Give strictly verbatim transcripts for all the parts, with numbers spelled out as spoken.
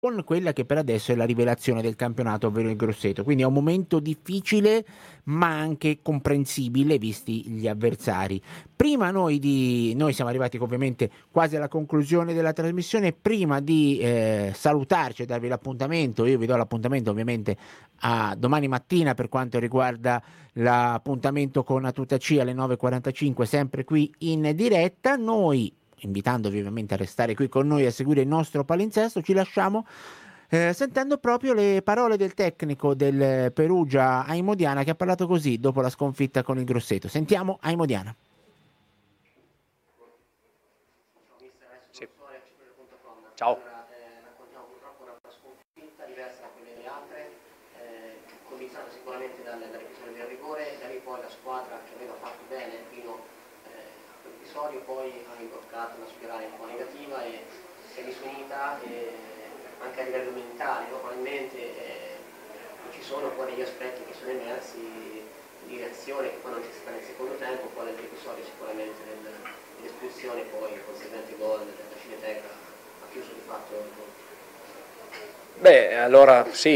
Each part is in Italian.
con quella che per adesso è la rivelazione del campionato, ovvero il Grosseto. Quindi è un momento difficile, ma anche comprensibile visti gli avversari. Prima noi di noi siamo arrivati ovviamente quasi alla conclusione della trasmissione, prima di eh, salutarci e darvi l'appuntamento, io vi do l'appuntamento ovviamente a domani mattina per quanto riguarda l'appuntamento con A Tutta C alle nove e quarantacinque, sempre qui in diretta. Noi, invitandovi ovviamente a restare qui con noi a seguire il nostro palinsesto, ci lasciamo eh, sentendo proprio le parole del tecnico del Perugia Aimodiana, che ha parlato così dopo la sconfitta con il Grosseto. Sentiamo Aimodiana. Sì. Ciao. Sicuramente dall'episodio del rigore, da lì poi la squadra che aveva fatto bene fino eh, a quell'episodio poi ha imboccato una spirale un po' negativa e si è disunita e anche a livello mentale, no? Probabilmente eh, ci sono poi degli aspetti che sono emersi di reazione che poi non c'è stata nel secondo tempo, poi nell'episodio sicuramente del, dell'espulsione, poi il conseguente gol della Cineteca ha chiuso di fatto il gol. Beh, allora sì,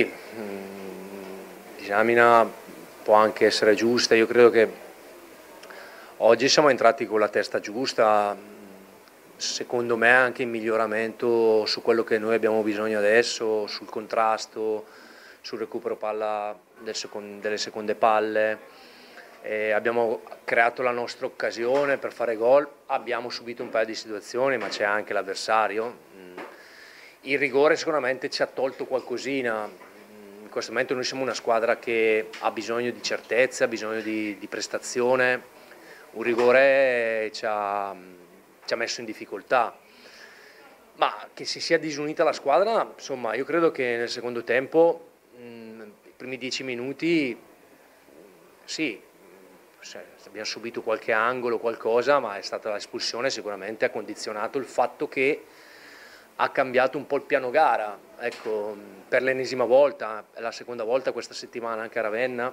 disamina può anche essere giusta, io credo che oggi siamo entrati con la testa giusta, secondo me anche in miglioramento su quello che noi abbiamo bisogno adesso, sul contrasto, sul recupero palla del second- delle seconde palle, e abbiamo creato la nostra occasione per fare gol, abbiamo subito un paio di situazioni ma c'è anche l'avversario, il rigore sicuramente ci ha tolto qualcosina. In questo momento noi siamo una squadra che ha bisogno di certezza, ha bisogno di, di prestazione, un rigore ci ha, ci ha messo in difficoltà, ma che si sia disunita la squadra, insomma io credo che nel secondo tempo, mh, i primi dieci minuti, sì, abbiamo subito qualche angolo, qualcosa, ma è stata l'espulsione sicuramente ha condizionato il fatto che ha cambiato un po' il piano gara, ecco, per l'ennesima volta, è la seconda volta questa settimana anche a Ravenna,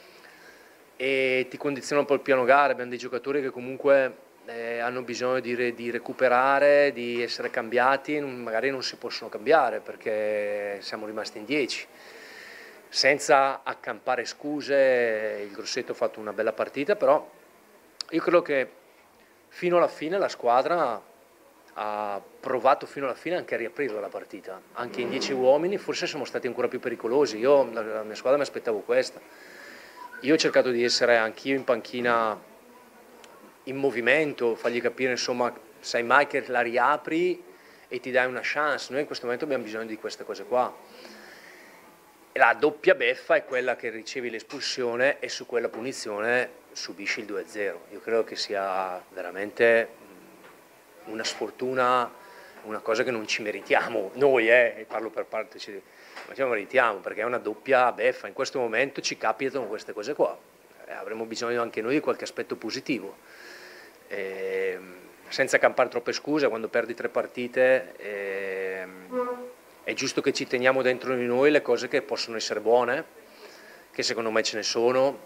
e ti condiziona un po' il piano gara. Abbiamo dei giocatori che comunque eh, hanno bisogno di, re, di recuperare, di essere cambiati, magari non si possono cambiare perché siamo rimasti in dieci. Senza accampare scuse, il Grosseto ha fatto una bella partita, però io credo che fino alla fine la squadra ha provato fino alla fine anche a riaprire la partita, anche in dieci uomini forse siamo stati ancora più pericolosi. Io, la, la mia squadra mi aspettavo questa, io ho cercato di essere anch'io in panchina in movimento, fargli capire insomma, sai mai che la riapri e ti dai una chance, noi in questo momento abbiamo bisogno di queste cose qua. La doppia beffa è quella che ricevi l'espulsione e su quella punizione subisci il due a zero, io credo che sia veramente una sfortuna, una cosa che non ci meritiamo noi, eh, parlo per parte, ci, non ci meritiamo perché è una doppia beffa, in questo momento ci capitano queste cose qua, eh, avremo bisogno anche noi di qualche aspetto positivo, eh, senza campare troppe scuse. Quando perdi tre partite eh, è giusto che ci teniamo dentro di noi le cose che possono essere buone, che secondo me ce ne sono,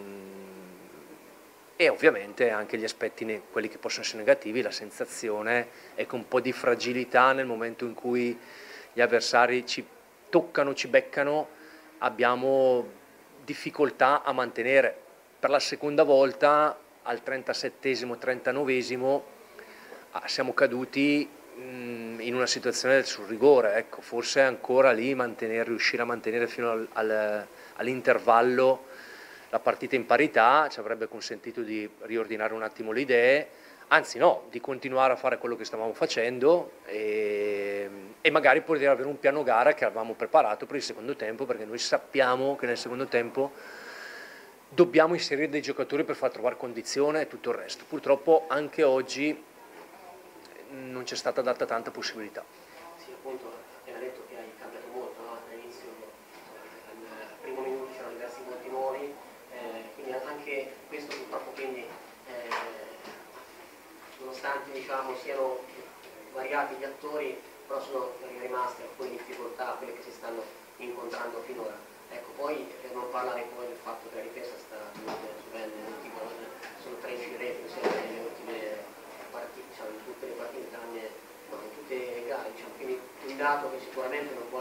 e ovviamente anche gli aspetti, quelli che possono essere negativi, la sensazione è che un po' di fragilità nel momento in cui gli avversari ci toccano, ci beccano, abbiamo difficoltà a mantenere. Per la seconda volta, al trentasettesimo, trentanovesimo, siamo caduti in una situazione sul rigore, ecco, forse ancora lì mantenere, riuscire a mantenere fino al, al, all'intervallo la partita in parità ci avrebbe consentito di riordinare un attimo le idee, anzi no, di continuare a fare quello che stavamo facendo e, e magari poter avere un piano gara che avevamo preparato per il secondo tempo, perché noi sappiamo che nel secondo tempo dobbiamo inserire dei giocatori per far trovare condizione e tutto il resto. Purtroppo anche oggi non c'è stata data tanta possibilità. Sì, appunto, appena detto che hai cambiato molto, no? All'inizio, al primo minuto c'erano diversi volti nuovi, eh, quindi anche questo purtroppo, quindi, eh, nonostante diciamo, siano variati gli attori, però sono rimaste alcune difficoltà, quelle che si stanno incontrando finora. Ecco, poi per non parlare poi del fatto che la difesa sta subendo sono tredici reti nelle ultime partite, diciamo, in tutte le partite tranne no, in tutte le gare, diciamo. Quindi un dato che sicuramente non può